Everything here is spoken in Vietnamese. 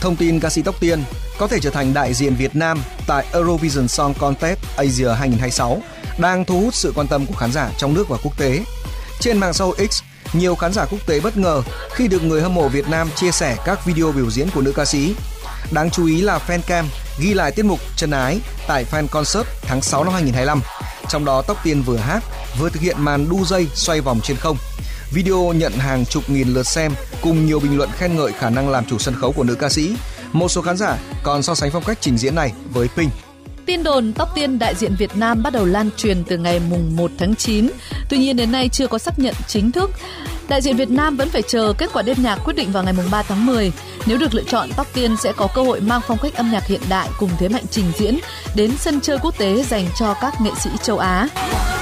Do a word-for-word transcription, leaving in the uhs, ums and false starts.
Thông tin ca sĩ Tóc Tiên có thể trở thành đại diện Việt Nam tại Eurovision Song Contest Asia hai không hai sáu đang thu hút sự quan tâm của khán giả trong nước và quốc tế. Trên mạng xã hội X, nhiều khán giả quốc tế bất ngờ khi được người hâm mộ Việt Nam chia sẻ các video biểu diễn của nữ ca sĩ. Đáng chú ý là fancam ghi lại tiết mục Chân Ái tại Fan Concert tháng sáu năm hai không hai lăm. Trong đó Tóc Tiên vừa hát, vừa thực hiện màn đu dây xoay vòng trên không. Video nhận hàng chục nghìn lượt xem cùng nhiều bình luận khen ngợi khả năng làm chủ sân khấu của nữ ca sĩ. Một số khán giả còn so sánh phong cách trình diễn này với Pink. Tin đồn Tóc Tiên đại diện Việt Nam bắt đầu lan truyền từ ngày mùng một tháng chín. Tuy nhiên đến nay chưa có xác nhận chính thức. Đại diện Việt Nam vẫn phải chờ kết quả đêm nhạc quyết định vào ngày mùng ba tháng mười. Nếu được lựa chọn, Tóc Tiên sẽ có cơ hội mang phong cách âm nhạc hiện đại cùng thế mạnh trình diễn đến sân chơi quốc tế dành cho các nghệ sĩ châu Á.